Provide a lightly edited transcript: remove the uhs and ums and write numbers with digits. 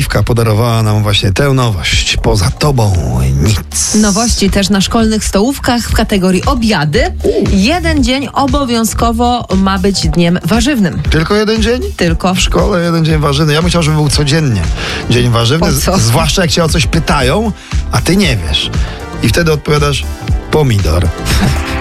Oliwka podarowała nam właśnie tę nowość. Poza tobą nic. Nowości też na szkolnych stołówkach w kategorii obiady. Jeden dzień obowiązkowo ma być dniem warzywnym. Tylko jeden dzień? Tylko. W szkole jeden dzień warzywny. Ja bym chciał, żeby był codziennie dzień warzywny. Po co? Zwłaszcza jak cię o coś pytają, a ty nie wiesz. I wtedy odpowiadasz pomidor.